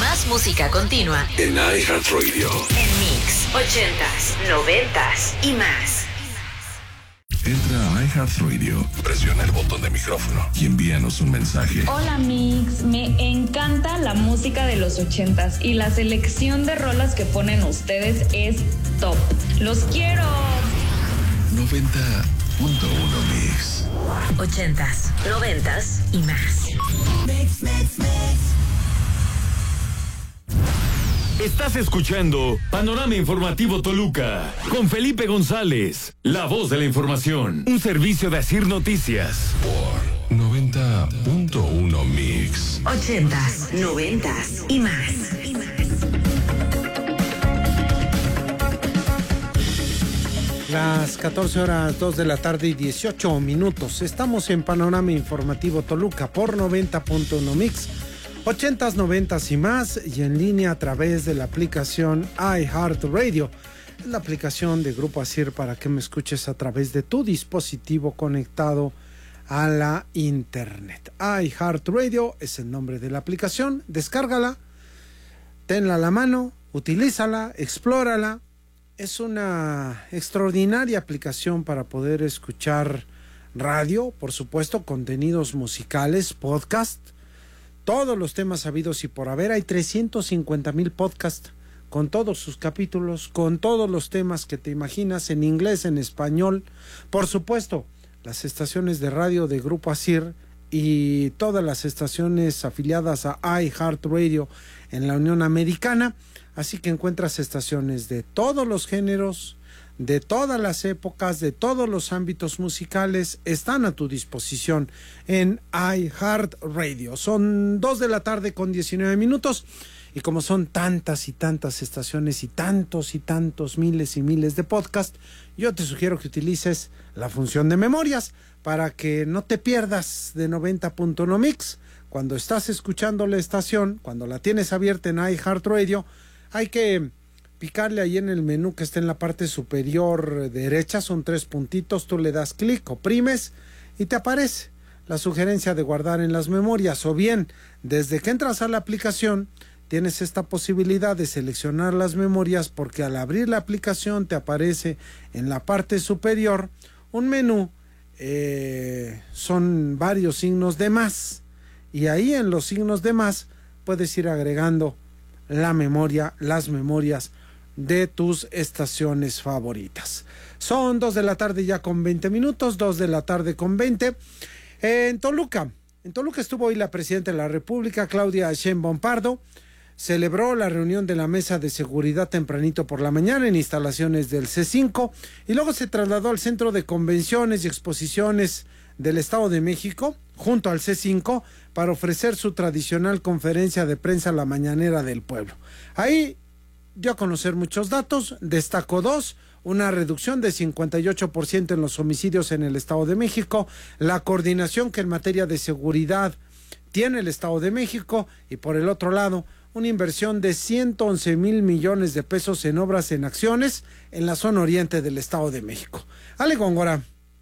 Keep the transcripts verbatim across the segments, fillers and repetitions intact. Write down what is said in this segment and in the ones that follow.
Más música continua en iHeartRadio. En Mix, ochentas, noventas y más. Entra a iHeartRadio, presiona el botón de micrófono y envíanos un mensaje. Hola Mix, me encanta la música de los ochentas y la selección de rolas que ponen ustedes es top. ¡Los quiero! noventa punto uno Mix. Ochentas, noventas y más. Mix, mix, mix. Estás escuchando Panorama Informativo Toluca con Felipe González, la voz de la información, un servicio de Asir Noticias. Por noventa punto uno Mix. Ochentas, noventas y más. Las catorce horas dos de la tarde y dieciocho minutos. Estamos en Panorama Informativo Toluca por noventa punto uno Mix. Ochentas, noventas y más, y en línea a través de la aplicación iHeartRadio. Es la aplicación de Grupo Asir para que me escuches a través de tu dispositivo conectado a la internet. iHeartRadio es el nombre de la aplicación. Descárgala, tenla a la mano, utilízala, explórala. Es una extraordinaria aplicación para poder escuchar radio, por supuesto, contenidos musicales, podcast. Todos los temas habidos y por haber. Hay trescientos cincuenta mil podcasts con todos sus capítulos, con todos los temas que te imaginas, en inglés, en español. Por supuesto, las estaciones de radio de Grupo Asir y todas las estaciones afiliadas a iHeartRadio en la Unión Americana. Así que encuentras estaciones de todos los géneros, de todas las épocas, de todos los ámbitos musicales, están a tu disposición en iHeartRadio. Son dos de la tarde con diecinueve minutos, y como son tantas y tantas estaciones y tantos y tantos miles y miles de podcasts, yo te sugiero que utilices la función de memorias para que no te pierdas de noventa punto uno Mix. Cuando estás escuchando la estación, cuando la tienes abierta en iHeartRadio, hay que picarle ahí en el menú que está en la parte superior derecha, son tres puntitos, tú le das clic, oprimes y te aparece la sugerencia de guardar en las memorias, o bien desde que entras a la aplicación tienes esta posibilidad de seleccionar las memorias, porque al abrir la aplicación te aparece en la parte superior un menú, eh, son varios signos de más, y ahí en los signos de más puedes ir agregando la memoria, las memorias de tus estaciones favoritas. Son dos de la tarde ya con veinte minutos, dos de la tarde con veinte. En Toluca, en Toluca estuvo hoy la presidenta de la República, Claudia Sheinbaum Pardo. Celebró la reunión de la Mesa de Seguridad tempranito por la mañana en instalaciones del C cinco, y luego se trasladó al Centro de Convenciones y Exposiciones del Estado de México, junto al C cinco, para ofrecer su tradicional conferencia de prensa, la Mañanera del Pueblo. Ahí dio a conocer muchos datos, destacó dos: una reducción de cincuenta y ocho por ciento en los homicidios en el Estado de México, la coordinación que en materia de seguridad tiene el Estado de México, y por el otro lado, una inversión de ciento once mil millones de pesos en obras en acciones en la zona oriente del Estado de México. Ale Góngora.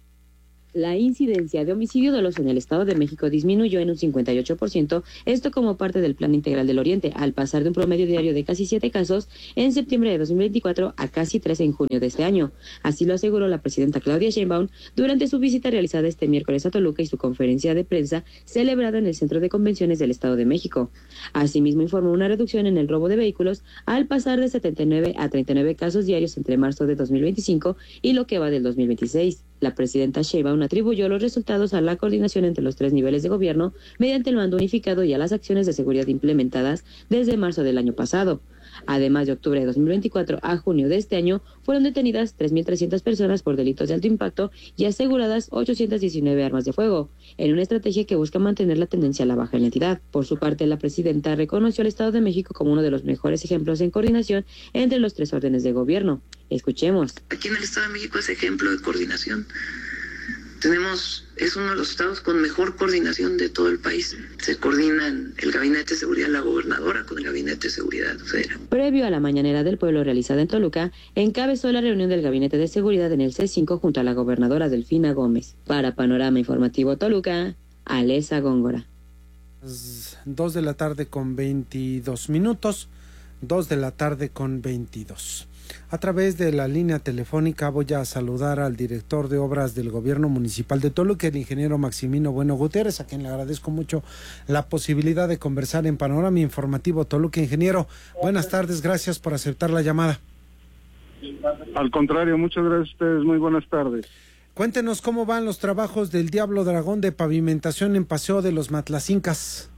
La incidencia de homicidio doloso en el Estado de México disminuyó en un cincuenta y ocho por ciento, esto como parte del Plan Integral del Oriente, al pasar de un promedio diario de casi siete casos en septiembre de dos mil veinticuatro a casi tres en junio de este año. Así lo aseguró la presidenta Claudia Sheinbaum durante su visita realizada este miércoles a Toluca y su conferencia de prensa celebrada en el Centro de Convenciones del Estado de México. Asimismo, informó una reducción en el robo de vehículos al pasar de setenta y nueve a treinta y nueve casos diarios entre marzo de dos mil veinticinco y lo que va del dos mil veintiséis. La presidenta Sheinbaum atribuyó los resultados a la coordinación entre los tres niveles de gobierno mediante el mando unificado y a las acciones de seguridad implementadas desde marzo del año pasado. Además, de octubre de dos mil veinticuatro a junio de este año fueron detenidas tres mil trescientas personas por delitos de alto impacto y aseguradas ochocientas diecinueve armas de fuego, en una estrategia que busca mantener la tendencia a la baja en la entidad. Por su parte, la presidenta reconoció al Estado de México como uno de los mejores ejemplos en coordinación entre los tres órdenes de gobierno. Escuchemos. Aquí en el Estado de México es ejemplo de coordinación. Tenemos, es uno de los estados con mejor coordinación de todo el país. Se coordinan el Gabinete de Seguridad de la Gobernadora con el Gabinete de Seguridad Federal. Previo a la Mañanera del Pueblo realizada en Toluca, encabezó la reunión del Gabinete de Seguridad en el C cinco junto a la gobernadora Delfina Gómez. Para Panorama Informativo Toluca, Alesa Góngora. dos de la tarde con veintidós minutos, dos de la tarde con veintidós. A través de la línea telefónica voy a saludar al director de obras del gobierno municipal de Toluca, el ingeniero Maximino Bueno Gutiérrez, a quien le agradezco mucho la posibilidad de conversar en Panorama Informativo Toluca. Ingeniero, buenas tardes, gracias por aceptar la llamada. Al contrario, muchas gracias a ustedes, muy buenas tardes. Cuéntenos cómo van los trabajos del Diablo Dragón de pavimentación en Paseo de los Matlacincas.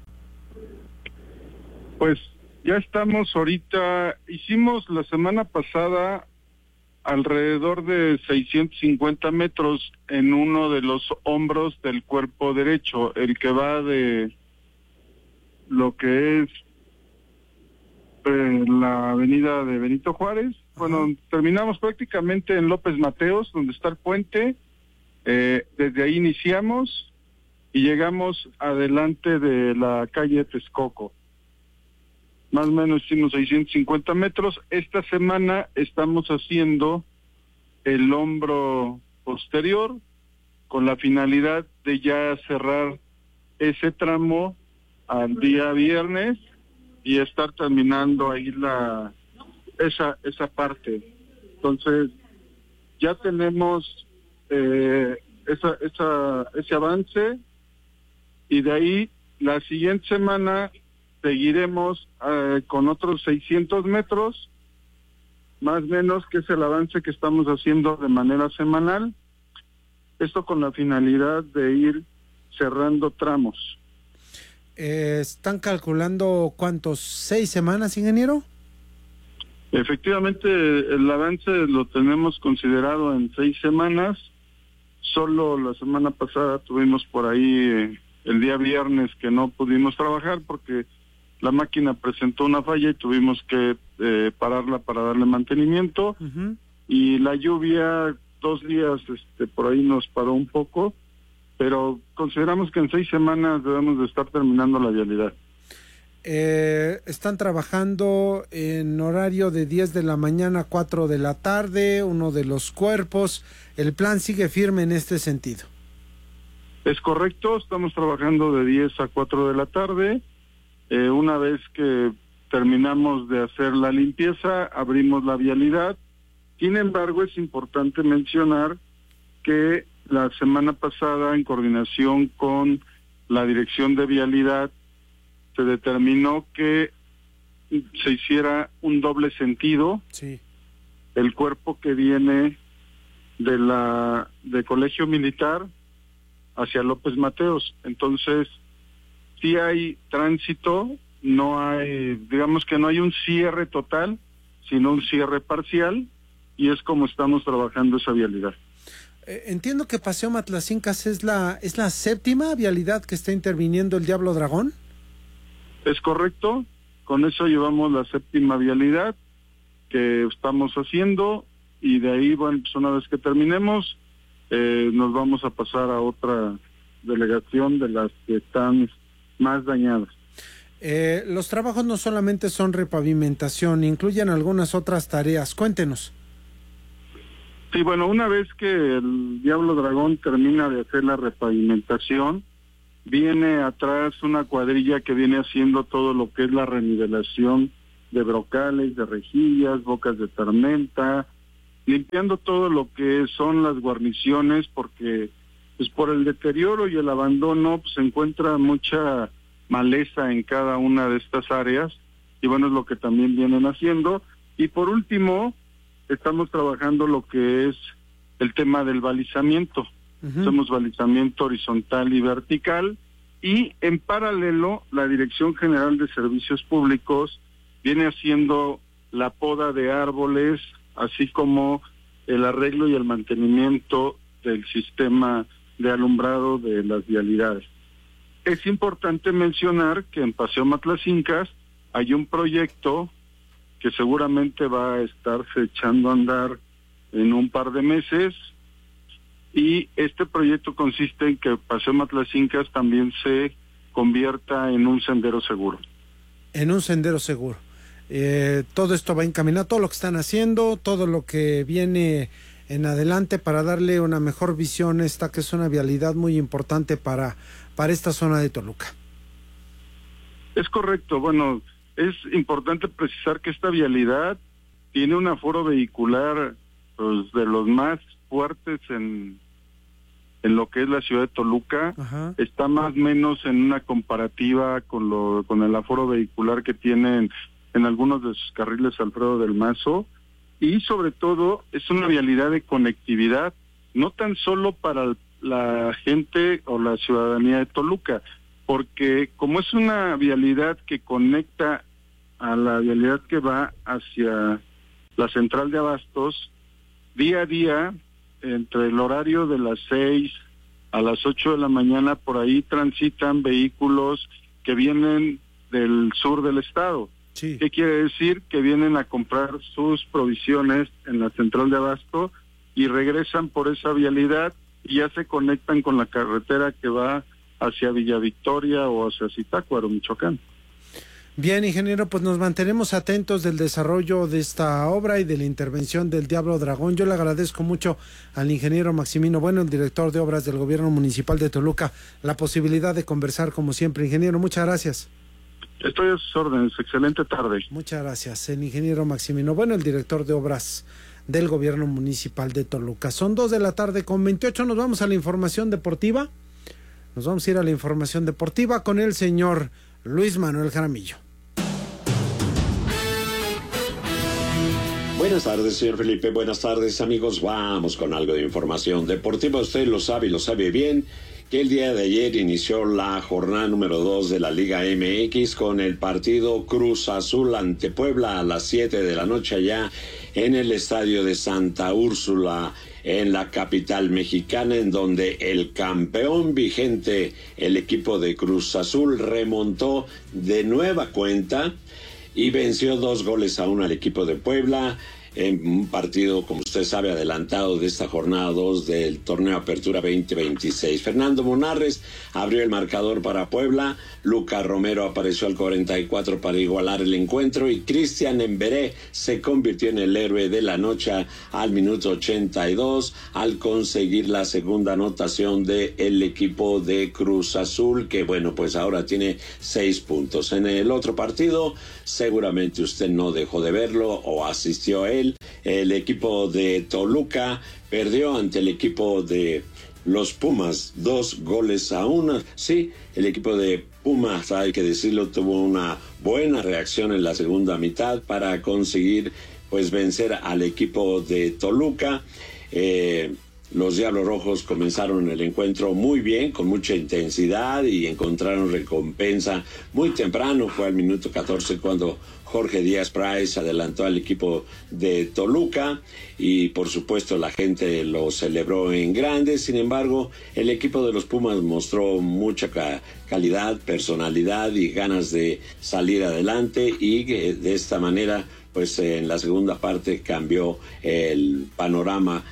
Pues ya estamos ahorita, hicimos la semana pasada alrededor de seiscientos cincuenta metros en uno de los hombros del cuerpo derecho, el que va de lo que es eh, la avenida de Benito Juárez. Bueno, uh-huh. Terminamos prácticamente en López Mateos, donde está el puente. Eh, desde ahí iniciamos y llegamos adelante de la calle Texcoco. Más o menos hicimos seiscientos cincuenta metros. Esta semana estamos haciendo el hombro posterior con la finalidad de ya cerrar ese tramo al día viernes y estar terminando ahí la esa esa parte. Entonces ya tenemos eh, esa esa ese avance y de ahí la siguiente semana seguiremos eh, con otros seiscientos metros, más o menos, que es el avance que estamos haciendo de manera semanal. Esto con la finalidad de ir cerrando tramos. Eh, ¿Están calculando cuántos? ¿Seis semanas, ingeniero? Efectivamente, el avance lo tenemos considerado en seis semanas. Solo la semana pasada tuvimos por ahí eh, el día viernes que no pudimos trabajar porque la máquina presentó una falla y tuvimos que eh, pararla para darle mantenimiento. Uh-huh. Y la lluvia, dos días este, por ahí nos paró un poco, pero consideramos que en seis semanas debemos de estar terminando la vialidad. Eh, están trabajando en horario de diez de la mañana a cuatro de la tarde, uno de los cuerpos. ¿El plan sigue firme en este sentido? Es correcto, estamos trabajando de diez a cuatro de la tarde. Eh, una vez que terminamos de hacer la limpieza, abrimos la vialidad. Sin embargo, es importante mencionar que la semana pasada, en coordinación con la Dirección de Vialidad, se determinó que se hiciera un doble sentido. Sí. El cuerpo que viene de la de Colegio Militar hacia López Mateos. Entonces, sí hay tránsito, no hay, digamos que no hay un cierre total, sino un cierre parcial, y es como estamos trabajando esa vialidad. Eh, entiendo que Paseo Matlacincas es la es la séptima vialidad que está interviniendo el Diablo Dragón. Es correcto, con eso llevamos la séptima vialidad que estamos haciendo, y de ahí, bueno, pues una vez que terminemos, eh, nos vamos a pasar a otra delegación de las que están más dañadas. Eh, los trabajos no solamente son repavimentación, incluyen algunas otras tareas. Cuéntenos. Sí, bueno, una vez que el Diablo Dragón termina de hacer la repavimentación, viene atrás una cuadrilla que viene haciendo todo lo que es la renivelación de brocales, de rejillas, bocas de tormenta, limpiando todo lo que son las guarniciones, porque pues por el deterioro y el abandono pues, se encuentra mucha maleza en cada una de estas áreas, y bueno, es lo que también vienen haciendo. Y por último, estamos trabajando lo que es el tema del balizamiento. Uh-huh. Hacemos balizamiento horizontal y vertical, y en paralelo la Dirección General de Servicios Públicos viene haciendo la poda de árboles, así como el arreglo y el mantenimiento del sistema de alumbrado de las vialidades. Es importante mencionar que en Paseo Matlacincas hay un proyecto que seguramente va a estarse echando a andar en un par de meses, y este proyecto consiste en que Paseo Matlacincas también se convierta en un sendero seguro. En un sendero seguro. Eh, todo esto va encaminado, todo lo que están haciendo, todo lo que viene en adelante para darle una mejor visión a esta, que es una vialidad muy importante para, para esta zona de Toluca. Es correcto. Bueno, es importante precisar que esta vialidad tiene un aforo vehicular pues, de los más fuertes en, en lo que es la ciudad de Toluca. Ajá. Está más o menos en una comparativa con lo con el aforo vehicular que tienen en algunos de sus carriles Alfredo del Mazo, y sobre todo es una vialidad de conectividad, no tan solo para la gente o la ciudadanía de Toluca, porque como es una vialidad que conecta a la vialidad que va hacia la central de abastos, día a día, entre el horario de las seis a las ocho de la mañana, por ahí transitan vehículos que vienen del sur del estado. Sí. ¿Qué quiere decir? Que vienen a comprar sus provisiones en la central de abasto y regresan por esa vialidad y ya se conectan con la carretera que va hacia Villa Victoria o hacia Zitácuaro, Michoacán. Bien, ingeniero, pues nos mantenemos atentos del desarrollo de esta obra y de la intervención del Diablo Dragón. Yo le agradezco mucho al ingeniero Maximino Bueno, el director de obras del Gobierno Municipal de Toluca, la posibilidad de conversar como siempre. Ingeniero, muchas gracias. Estoy a sus órdenes. Excelente tarde. Muchas gracias. El ingeniero Maximino Bueno, el director de obras del Gobierno Municipal de Toluca. Son dos de la tarde con veintiocho. Nos vamos a la información deportiva. Nos vamos a ir a la información deportiva con el señor Luis Manuel Jaramillo. Buenas tardes, señor Felipe. Buenas tardes, amigos. Vamos con algo de información deportiva. Usted lo sabe y lo sabe bien, que el día de ayer inició la jornada número dos de la Liga M X con el partido Cruz Azul ante Puebla a las siete de la noche allá en el estadio de Santa Úrsula, en la capital mexicana, en donde el campeón vigente, el equipo de Cruz Azul, remontó de nueva cuenta y venció dos goles a uno al equipo de Puebla, en un partido, como usted sabe, adelantado de esta jornada dos del torneo Apertura veinte veintiséis. Fernando Munarres abrió el marcador para Puebla, Lucas Romero apareció al cuarenta y cuatro para igualar el encuentro y Cristian Emberé se convirtió en el héroe de la noche al minuto ochenta y dos al conseguir la segunda anotación del equipo de Cruz Azul, que bueno, pues ahora tiene seis puntos. En el otro partido, seguramente usted no dejó de verlo o asistió a él. El equipo de Toluca perdió ante el equipo de los Pumas, dos goles a uno. Sí, el equipo de Pumas, hay que decirlo, tuvo una buena reacción en la segunda mitad para conseguir pues vencer al equipo de Toluca. Eh, Los Diablos Rojos comenzaron el encuentro muy bien, con mucha intensidad y encontraron recompensa muy temprano. Fue al minuto catorce cuando Jorge Díaz Price adelantó al equipo de Toluca y por supuesto la gente lo celebró en grande. Sin embargo, el equipo de los Pumas mostró mucha ca- calidad, personalidad y ganas de salir adelante y que de esta manera pues en la segunda parte cambió el panorama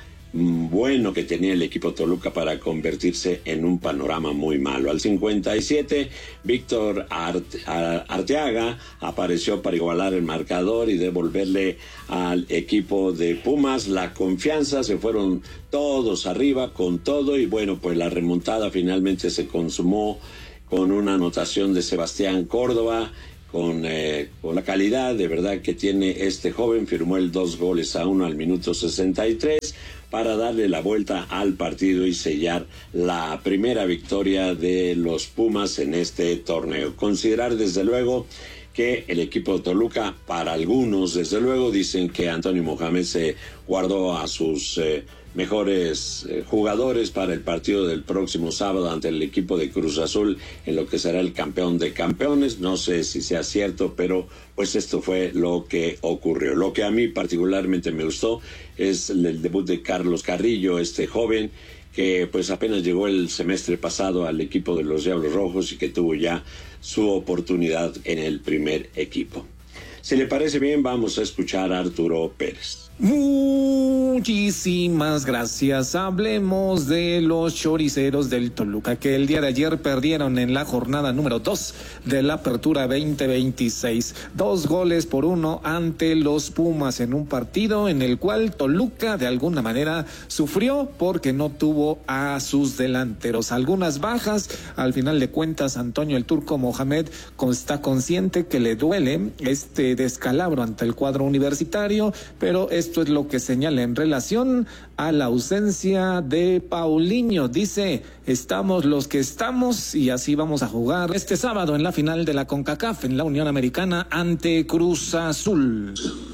bueno que tenía el equipo Toluca para convertirse en un panorama muy malo. Al cincuenta y siete, Víctor Arte- Arteaga apareció para igualar el marcador y devolverle al equipo de Pumas la confianza. Se fueron todos arriba con todo y bueno, pues la remontada finalmente se consumó con una anotación de Sebastián Córdoba. Con, eh, con la calidad de verdad que tiene este joven, firmó el dos goles a uno al minuto sesenta y tres para darle la vuelta al partido y sellar la primera victoria de los Pumas en este torneo. Considerar desde luego que el equipo de Toluca, para algunos desde luego dicen que Antonio Mohamed se guardó a sus eh, mejores eh, jugadores para el partido del próximo sábado ante el equipo de Cruz Azul en lo que será el campeón de campeones. No sé si sea cierto, pero pues esto fue lo que ocurrió. Lo que a mí particularmente me gustó es el debut de Carlos Carrillo, este joven que pues apenas llegó el semestre pasado al equipo de los Diablos Rojos y que tuvo ya su oportunidad en el primer equipo. Si le parece bien, vamos a escuchar a Arturo Pérez. Muy Muchísimas gracias. Hablemos de los choriceros del Toluca, que el día de ayer perdieron en la jornada número dos de la Apertura veinte veintiséis. Dos goles por uno ante los Pumas en un partido en el cual Toluca de alguna manera sufrió porque no tuvo a sus delanteros. Algunas bajas. Al final de cuentas, Antonio el Turco Mohamed está consciente que le duele este descalabro ante el cuadro universitario, pero esto es lo que señala en relación a la ausencia de Paulinho. Dice, estamos los que estamos y así vamos a jugar este sábado en la final de la CONCACAF en la Unión Americana ante Cruz Azul.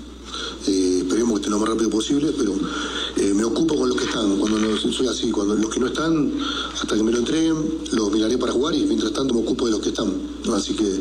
Eh, esperemos que esté lo más rápido posible, pero eh, me ocupo con los que están. Cuando no, soy así, cuando los que no están, hasta que me lo entreguen, los miraré para jugar y mientras tanto me ocupo de los que están, ¿no? Así que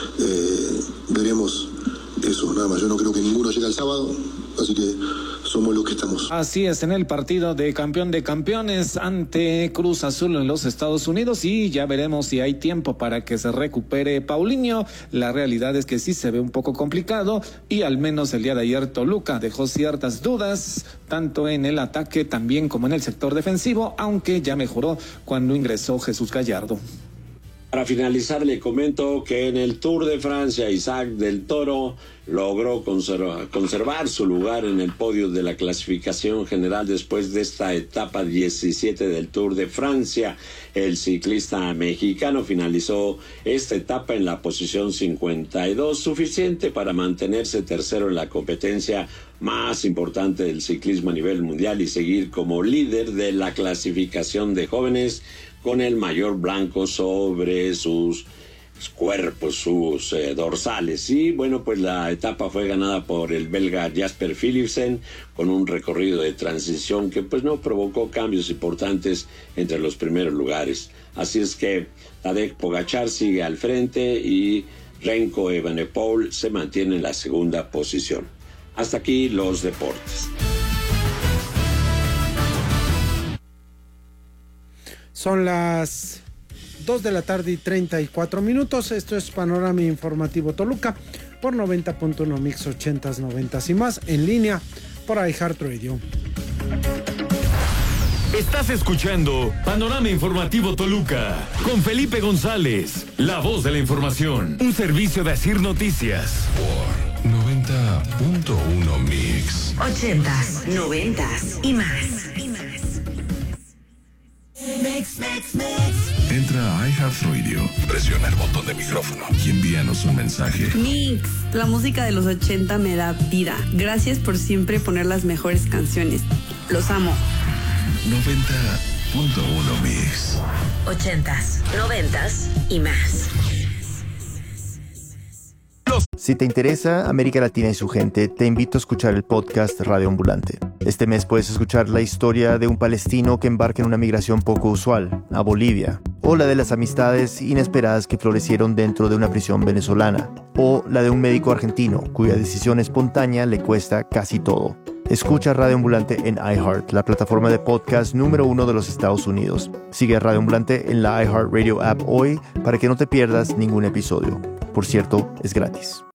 eh, veremos eso, nada más. Yo no creo que ninguno llegue al sábado, así que somos los que estamos. Así es, en el partido de campeón de campeones ante Cruz Azul en los Estados Unidos, y ya veremos si hay tiempo para que se recupere Paulinho. La realidad es que sí se ve un poco complicado, y al menos el día de ayer Toluca dejó ciertas dudas, tanto en el ataque también como en el sector defensivo, aunque ya mejoró cuando ingresó Jesús Gallardo. Para finalizar, le comento que en el Tour de Francia, Isaac del Toro logró conserva, conservar su lugar en el podio de la clasificación general después de esta etapa diecisiete del Tour de Francia. El ciclista mexicano finalizó esta etapa en la posición cincuenta y dos, suficiente para mantenerse tercero en la competencia más importante del ciclismo a nivel mundial y seguir como líder de la clasificación de jóvenes, con el mayor blanco sobre sus cuerpos, sus eh, dorsales. Y bueno, pues la etapa fue ganada por el belga Jasper Philipsen, con un recorrido de transición que pues no provocó cambios importantes entre los primeros lugares. Así es que Tadej Pogačar sigue al frente y Remco Evenepoel se mantiene en la segunda posición. Hasta aquí los deportes. Son las dos de la tarde y treinta y cuatro minutos. Esto es Panorama Informativo Toluca por noventa punto uno Mix ochentas, noventas y más, en línea por iHeartRadio. Estás escuchando Panorama Informativo Toluca con Felipe González, la voz de la información, un servicio de Asir Noticias. Por noventa punto uno Mix. Ochentas, noventas y más. Mix, mix, mix. Entra a iHeartRadio, presiona el botón de micrófono y envíanos un mensaje. Mix, la música de los ochenta me da vida. Gracias por siempre poner las mejores canciones. Los amo. noventa punto uno Mix. Ochentas, noventas y más. Si te interesa América Latina y su gente, te invito a escuchar el podcast Radio Ambulante. Este mes puedes escuchar la historia de un palestino que embarca en una migración poco usual, a Bolivia, o la de las amistades inesperadas que florecieron dentro de una prisión venezolana, o la de un médico argentino cuya decisión espontánea le cuesta casi todo. Escucha Radio Ambulante en iHeart, la plataforma de podcast número uno de los Estados Unidos. Sigue a Radio Ambulante en la iHeartRadio app hoy para que no te pierdas ningún episodio. Por cierto, es gratis.